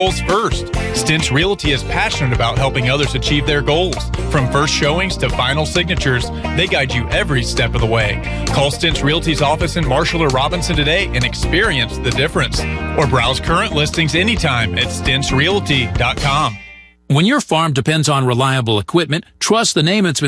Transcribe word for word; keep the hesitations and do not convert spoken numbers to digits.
goals first. Stintz Realty is passionate about helping others achieve their goals. From first showings to final signatures, they guide you every step of the way. Call Stintz Realty's office in Marshall or Robinson today and experience the difference. Or browse current listings anytime at stintz realty dot com. When your farm depends on reliable equipment, trust the name it's been